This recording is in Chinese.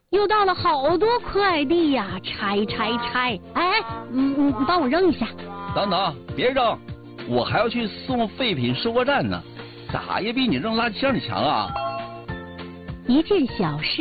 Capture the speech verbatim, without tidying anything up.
又到了好多快递呀，拆拆拆！哎，嗯嗯，你帮我扔一下。 等等，别扔，我还要去送废品收货站呢，咋也比你扔垃圾箱里强啊！ 一件小事。